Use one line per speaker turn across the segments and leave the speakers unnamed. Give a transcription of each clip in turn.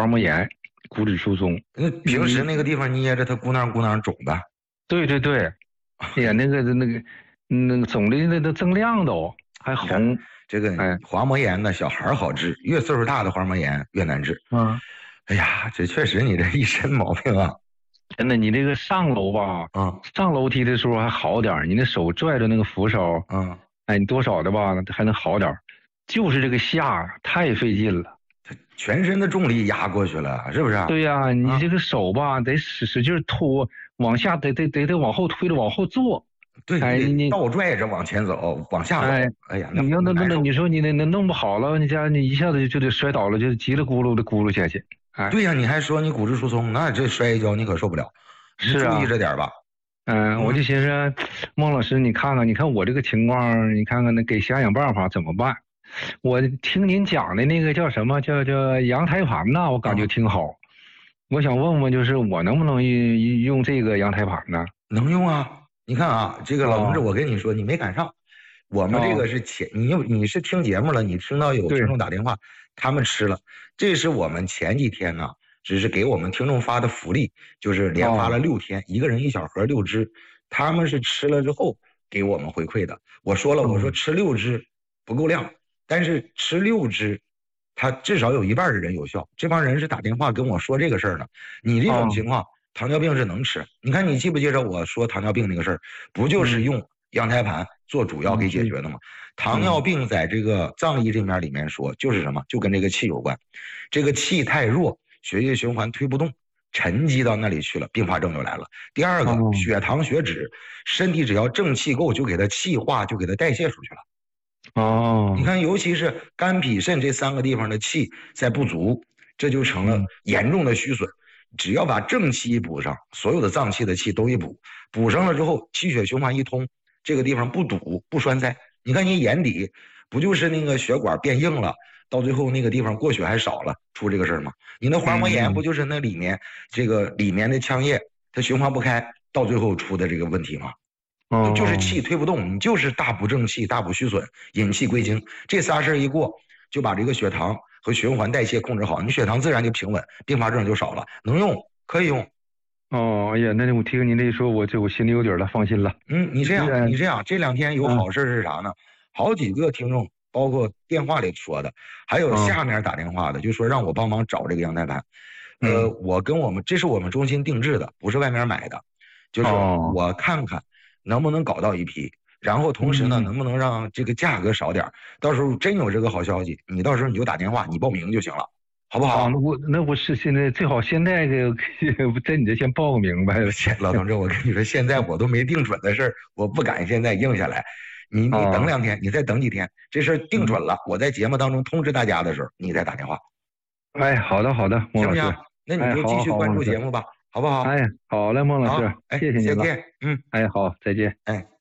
滑膜炎，骨质疏松。
平时那个地方捏着它咕囔咕囔肿的。
对对对，哎呀，那个肿的那都锃亮都还红。
这个滑膜炎呢，小孩好治，越岁数大的滑膜炎越难治。哎呀，这确实你这一身毛病啊。
真的，你这个上楼吧，上楼梯的时候还好点，你那手拽着那个扶手，哎，你多少的吧还能好点，就是这个下太费劲了，
全身的重力压过去了，是不是？
对呀，你这个手吧得使劲拖，往下得往后推着往后坐。
对，你倒拽着往前走，往下走。哎呀，
你要那你说你那弄不好了，你一下子就得摔倒了，就叽里咕噜的咕噜下去。
对呀，你还说你骨质疏松，那这摔一跤你可受不了。
是啊，
注意着点吧。
我就寻思，孟老师，你看我这个情况，你看看那给想办法怎么办？我听您讲的那个叫什么叫羊胎盘呐，我感觉挺好。我想问问，就是我能不能用这个羊胎盘呢？
能用啊。你看啊，这个老同志，我跟你说，你没赶上。我们这个是你是听节目了，你听到有听众打电话，他们吃了，这是我们前几天呢，只是给我们听众发的福利，就是连发了6天，一个人1小盒6支，他们是吃了之后给我们回馈的。我说了，我说吃6支不够量，但是吃6支，他至少有1半的人有效。这帮人是打电话跟我说这个事儿呢。你这种情况，糖尿病是能吃。你看你记不记着我说糖尿病那个事儿，不就是用羊胎盘做主要给解决的吗？糖尿病在这个藏医这面里面说，就是什么，就跟这个气有关。这个气太弱，血液循环推不动，沉积到那里去了，并发症就来了。第二个，血糖血脂，身体只要正气够，就给它气化，就给它代谢出去了。你看，尤其是肝脾肾这3个地方的气在不足，这就成了严重的虚损。只要把正气一补上，所有的脏器的气都一补上了之后，气血循环一通，这个地方不堵不栓塞。你看你眼底不就是那个血管变硬了，到最后那个地方过血还少了，出这个事儿吗？你那滑膜炎不就是那里面这个里面的腔液它循环不开，到最后出的这个问题吗？就是气推不动，你就是大补正气，大补虚损，引气归经，这仨事儿一过，就把这个血糖和循环代谢控制好，你血糖自然就平稳，并发症就少了，能用可以用。
哎呀，那我听您这一说，我心里有底了，放心了。
你这样，这2天有好事是啥呢？好几个听众，包括电话里说的，还有下面打电话的，就说让我帮忙找这个羊胎盘。这是我们中心定制的，不是外面买的，就是我看看能不能搞到一批。然后同时呢，能不能让这个价格少点？到时候真有这个好消息，你到时候你就打电话，你报名就行了，好不好？
那我是现在最好现在在你这先报个名呗。
老同志，我跟你说，现在我都没定准的事儿，我不敢现在应下来。你等2天，你再等几天，这事儿定准了，我在节目当中通知大家的时候，你再打电话。
哎，好的，
行不行？那你就继续关注节目吧，好不好？
哎，好嘞，孟老师，谢谢您了。
再见。
哎，好，再见。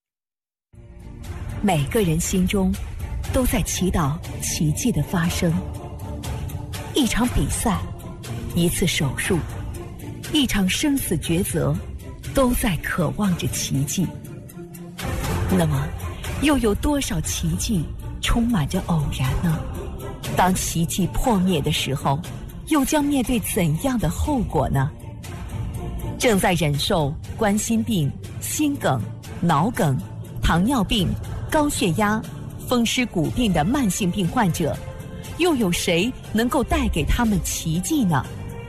每个人心中都在祈祷奇迹的发生。一场比赛，一次手术，一场生死抉择，都在渴望着奇迹。那么，又有多少奇迹充满着偶然呢？当奇迹破灭的时候，又将面对怎样的后果呢？正在忍受冠心病、心梗、脑梗、糖尿病、高血压、风湿骨病的慢性病患者，又有谁能够带给他们奇迹呢？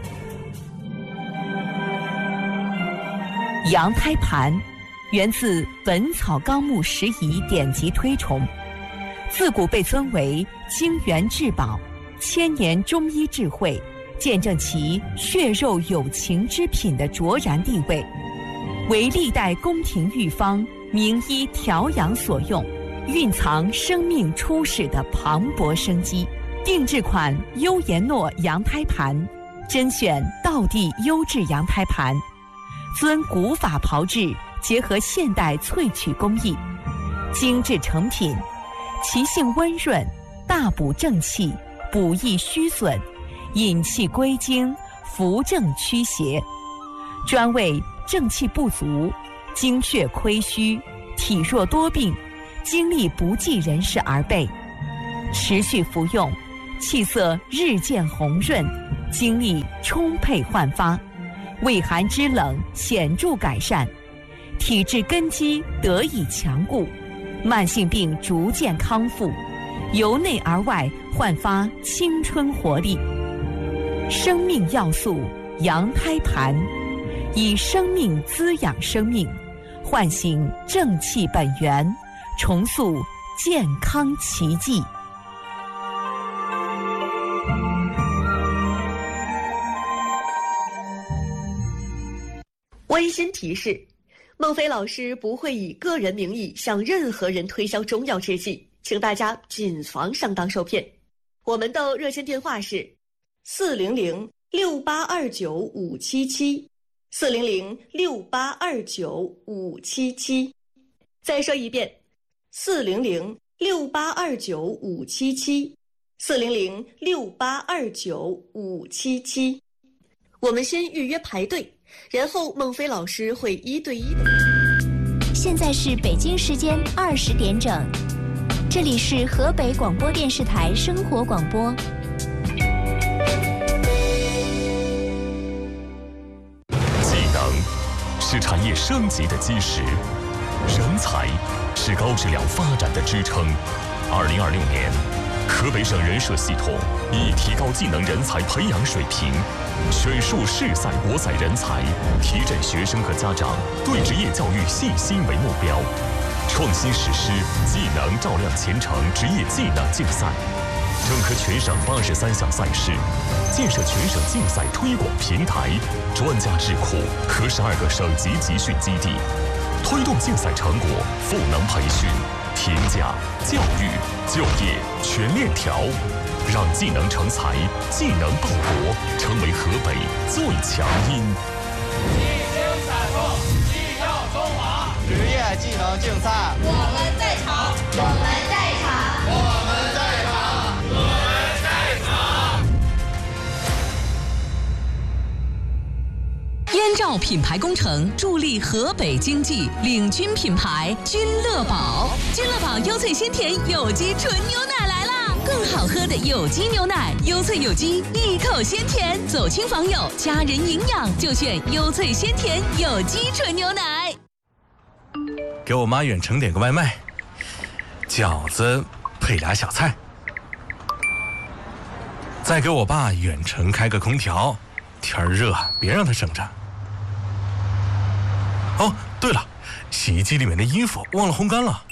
羊胎盘源自《本草纲目拾遗》典籍推崇，自古被尊为精元至宝，千年中医智慧，见证其血肉有情之品的卓然地位，为历代宫廷御方名医调养所用，蕴藏生命初始的磅礴生机。定制款优颜诺羊胎盘，甄选道地优质羊胎盘，遵古法炮制，结合现代萃取工艺，精致成品，其性温润，大补正气，补益虚损，引气归经，扶正驱邪，专为正气不足、精血亏虚、体弱多病、精力不济人士而备。持续服用，气色日渐红润， 精力充沛焕发，畏寒肢冷显著改善，体质根基得以强固，慢性病逐渐康复，由内而外焕发青春活力。生命要素羊胎盘，以生命滋养生命，唤醒正气本源，重塑健康奇迹。
温馨提示：孟非老师不会以个人名义向任何人推销中药制剂，请大家谨防上当受骗。我们的热线电话是400-6829-577，400-6829-577。再说一遍，400-6829-577，400-6829-577。我们先预约排队，然后孟非老师会1对1的。
现在是北京时间20点整，这里是河北广播电视台生活广播。
技能是产业升级的基石，人才是高质量发展的支撑。2026年，河北省人社系统以提高技能人才培养水平，选树适赛博采人才，提振学生和家长对职业教育信心为目标，创新实施技能照亮前程职业技能竞赛，整合全省83项赛事，建设全省竞赛推广平台、专家智库和12个省级集训基地，推动竞赛成果赋能培训、评价、教育、就业全链条，让技能成才、技能报国成为河北最强音。
一经采购，技要中华。
职业技能竞赛，
我们在场，我们在场，
我们在场，我们在场。
燕赵品牌工程助力河北经济，领军品牌君乐宝。君乐宝优萃鲜甜有机纯牛奶来啦！更好喝的有机牛奶，优萃有机，一口鲜甜，走亲访友，家人营养就选优萃鲜甜有机纯牛奶。
给我妈远程点个外卖，饺子配俩小菜。再给我爸远程开个空调，天热别让他省着。哦，对了，洗衣机里面的衣服忘了烘干了。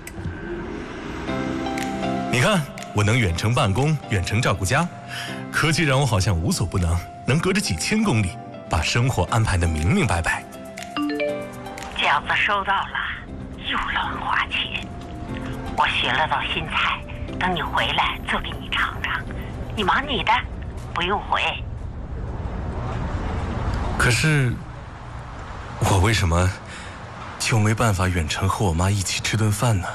你看，我能远程办公，远程照顾家，科技让我好像无所不能，能隔着几千公里把生活安排得明明白白。
饺子收到了，又乱花钱。我学了道新菜，等你回来做给你尝尝。你忙你的，不用回。
可是，我为什么就没办法远程和我妈一起吃顿饭呢？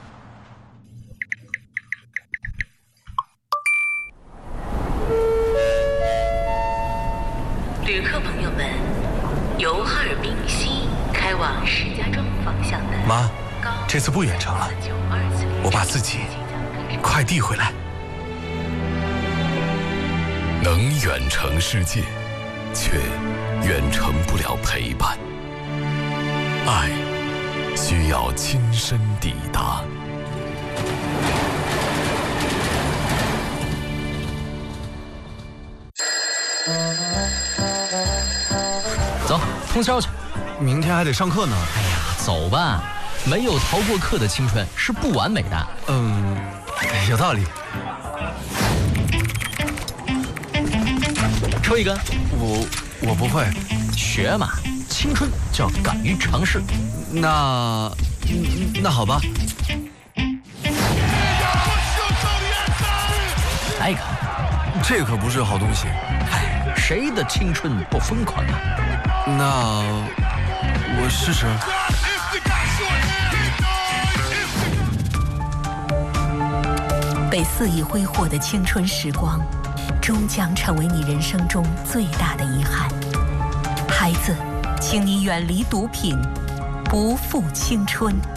旅客朋友们，由哈尔滨西开往石家庄方向的
妈，这次不远程了，我把自己快递回来。
能远程世界，却远程不了陪伴。爱需要亲身抵达。
走，通宵去。
明天还得上课呢。
哎呀，走吧，没有逃过课的青春是不完美的。
有道理。
抽一根。
我不会。
学嘛，青春就要敢于尝试。
那好吧。
来一个。
这可不是好东西。
哎，谁的青春不疯狂啊？
那我试试。
被肆意挥霍的青春时光，终将成为你人生中最大的遗憾。孩子，请你远离毒品，不负青春。